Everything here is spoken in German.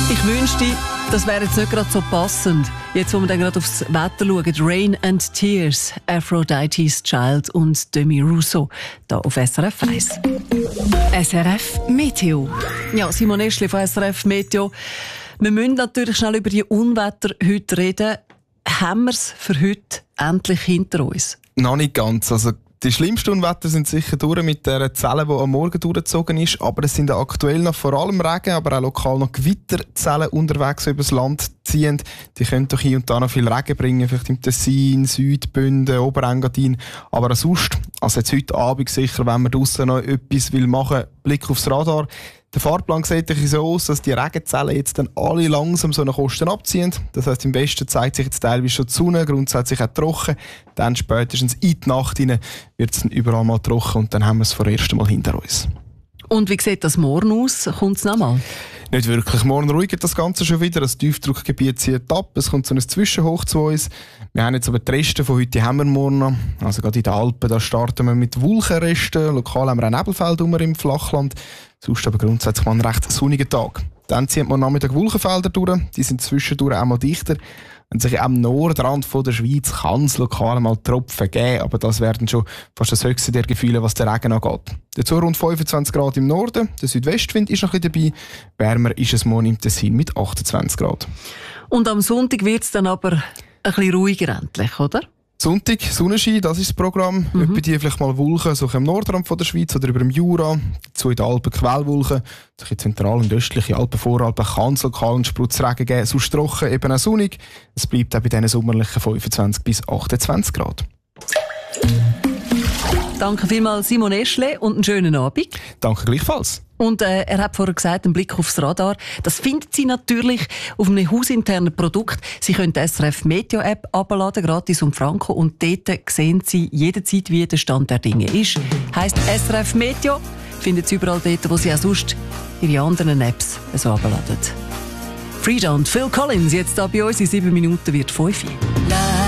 Ich wünschte, das wäre jetzt nicht gerade so passend. Jetzt, wo wir dann gerade aufs Wetter schauen. Rain and Tears, Aphrodite's Child und Demi Russo. Hier auf SRF 1. SRF Meteo. Ja, Simon Eschli von SRF Meteo. Wir müssen natürlich schnell über die Unwetter heute reden. Haben wir es für heute endlich hinter uns? Noch nicht ganz. Also die schlimmsten Unwetter sind sicher durch mit der Zelle, die am Morgen durchgezogen ist. Aber es sind aktuell noch vor allem Regen, aber auch lokal noch Gewitterzellen unterwegs, die über das Land ziehen. Die können doch hier und da noch viel Regen bringen, vielleicht im Tessin, Südbünden, Oberengadin. Aber auch sonst, also jetzt heute Abend sicher, wenn man draussen noch etwas machen will, Blick aufs Radar. Der Fahrplan sieht so aus, dass die Regenzellen jetzt dann alle langsam so nach Osten abziehen. Das heisst, im Westen zeigt sich jetzt teilweise schon die Sonne, grundsätzlich auch trocken. Dann spätestens in die Nacht hinein wird es dann überall mal trocken und dann haben wir es vorerst Mal hinter uns. Und wie sieht das morgen aus? Kommt es noch mal? Nicht wirklich. Morgen ruhigt das Ganze schon wieder. Das Tiefdruckgebiet zieht ab. Es kommt so ein Zwischenhoch zu uns. Wir haben jetzt aber die Reste von heute haben wir morgen noch. Also gerade in den Alpen, da starten wir mit Wolkenresten. Lokal haben wir ein Nebelfeld im Flachland. Sonst aber grundsätzlich mal einen recht sonnigen Tag. Dann zieht man Nachmittag Wolkenfelder durch. Die sind zwischendurch auch mal dichter. Wenn sich am Nordrand der Schweiz kann es lokal mal Tropfen geben, aber das werden schon fast das höchste der Gefühle, was der Regen angeht. Dazu rund 25 Grad im Norden, der Südwestwind ist noch ein bisschen dabei, wärmer ist es morgen im Tessin mit 28 Grad. Und am Sonntag wird es dann aber ein bisschen ruhiger endlich, oder? Sonntag, Sonnenschein, das ist das Programm. Etwa die vielleicht mal Wolken so im Nordrand von der Schweiz oder über dem Jura. Dazu in den Alpen Quellwolken. So in zentral- und östliche Alpen, Voralpen kann es lokal einen Spritzregen geben. Sonst trocken, eben auch sonnig. Es bleibt auch bei diesen sommerlichen 25 bis 28 Grad. Danke vielmals Simon Eschle und einen schönen Abend. Danke gleichfalls. Und er hat vorher gesagt, einen Blick aufs Radar. Das findet Sie natürlich auf einem hausinternen Produkt. Sie können die SRF Meteo App abladen, gratis und franko. Und dort sehen Sie jederzeit, wie der Stand der Dinge ist. Heisst SRF Meteo, finden Sie überall dort, wo Sie auch sonst Ihre anderen Apps so abladen. Frida und Phil Collins, jetzt da bei uns in 7 Minuten wird 5.